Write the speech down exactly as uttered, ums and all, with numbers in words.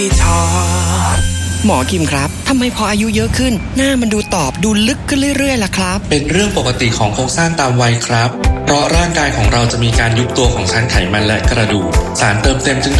หมอคิมครับทำไมพออายุเยอะขึ้นหน้ามันดูตอบดูลึกขึ้นเรื่อยๆล่ะครับเป็นเรื่องปกติของโครงสร้างตามวัยครับเพราะร่างกายของเราจะมีการยุบตัวของชั้นไขมันและกระดูกสารเติมเต็มจึง